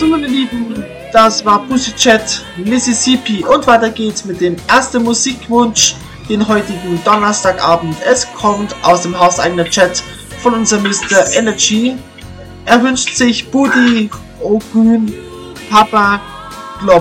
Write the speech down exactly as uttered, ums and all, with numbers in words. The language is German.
So, meine Lieben, das war Pussycat Mississippi und weiter geht's mit dem ersten Musikwunsch den heutigen Donnerstagabend. Es kommt aus dem hauseigenen Chat von unserem Mister Energy. Er wünscht sich Buddy, Okun, Papa, Glob.